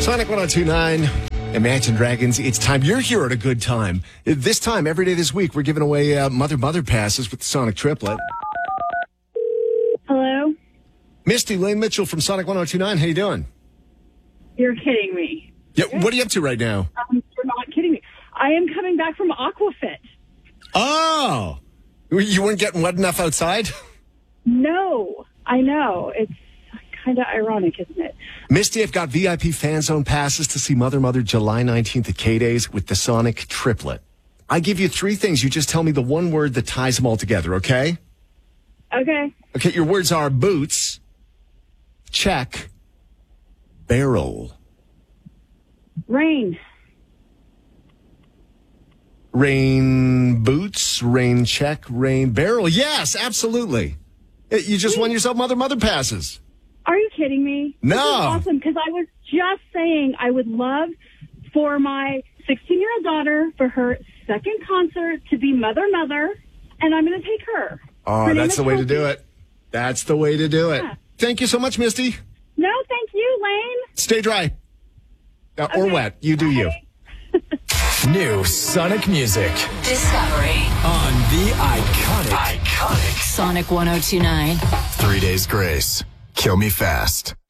Sonic 1029, Imagine Dragons. It's time. You're here at a good time. This time, every day this week, we're giving away mother passes with the Sonic triplet. Hello? Misty Lane Mitchell from Sonic 1029. How you doing? You're kidding me. Yeah, what are you up to right now? You're not kidding me. I am coming back from Aquafit. Oh! You weren't getting wet enough outside? No, I know. It's kind of ironic, isn't it? Misty, I've got VIP fan zone passes to see Mother July 19th at K-Days with the Sonic triplet. I give you three things. You just tell me the one word that ties them all together, okay? Okay. Okay, your words are boots, check, barrel. Rain. Rain boots, rain check, rain barrel. Yes, absolutely. You just won yourself Mother passes. Are you kidding me? No. This is awesome, because I was just saying I would love for my 16-year-old daughter, for her second concert, to be Mother, and I'm going to take her. Oh, that's the way to do it. That's the way to do it. Yeah. Thank you so much, Misty. No, thank you, Lane. Stay dry. Or wet. You do you. New Sonic music. Discovery On the iconic Sonic 1029. 3 Days Grace. Kill Me Fast.